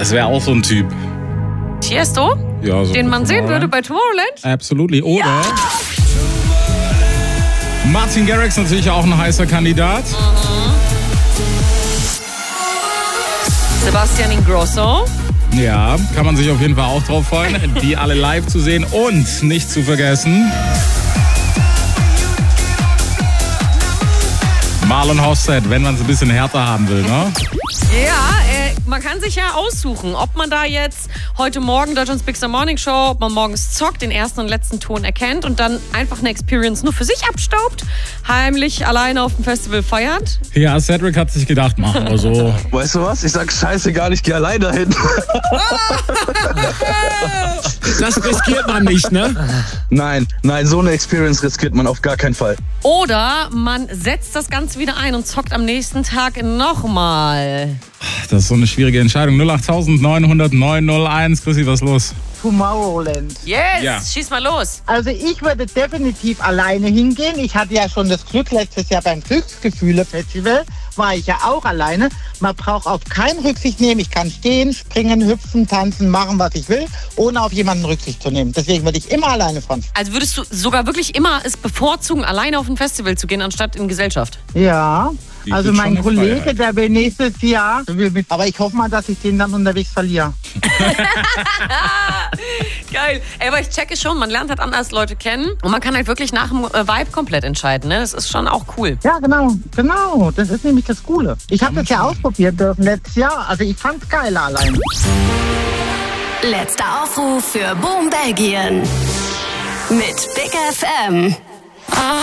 Das wäre auch so ein Typ. Tiesto? Ja, so Den man sehen würde bei Tomorrowland? Absolutely. Oder Martin Garrix, natürlich auch ein heißer Kandidat. Sebastian Ingrosso. Ja, kann man sich auf jeden Fall auch drauf freuen, die alle live zu sehen. Und nicht zu vergessen, Marlon Hosted, wenn man es ein bisschen härter haben will, ne? Ja, man kann sich ja aussuchen, ob man da jetzt heute Morgen Deutschlands Big Star Morning Show, ob man morgens zockt, den ersten und letzten Ton erkennt und dann einfach eine Experience nur für sich abstaubt, heimlich alleine auf dem Festival feiert. Ja, Cedric hat sich gedacht, machen wir so. Weißt du was? Ich sag scheißegal, ich geh alleine hin. Das riskiert man nicht, ne? Nein, so eine Experience riskiert man auf gar keinen Fall. Oder man setzt das Ganze wieder ein und zockt am nächsten Tag nochmal. Das ist so eine schwierige Entscheidung. 08900 901. Chrissy, was ist los? Tomorrowland. Yes, Ja. schieß mal los. Also ich würde definitiv alleine hingehen. Ich hatte ja schon das Glück, letztes Jahr beim Glücksgefühle-Festival war ich ja auch alleine. Man braucht auf keinen Rücksicht nehmen. Ich kann stehen, springen, hüpfen, tanzen, machen, was ich will, ohne auf jemanden Rücksicht zu nehmen. Deswegen würde ich immer alleine fahren. Also würdest du sogar wirklich immer es bevorzugen, alleine auf ein Festival zu gehen, anstatt in Gesellschaft? Ja, Die also sind mein schon eine Kollege, Freiheit. der will nächstes Jahr, aber ich hoffe mal, dass ich den dann unterwegs verliere. Geil. Ey, aber ich checke schon, man lernt halt anders Leute kennen und man kann halt wirklich nach dem Vibe komplett entscheiden. Ne? Das ist schon auch cool. Ja, genau. Das ist nämlich das Coole. Ich habe das ja ausprobiert dürfen letztes Jahr. Also ich fand's geil allein. Letzter Aufruf für Boom Belgien. Mit Big FM.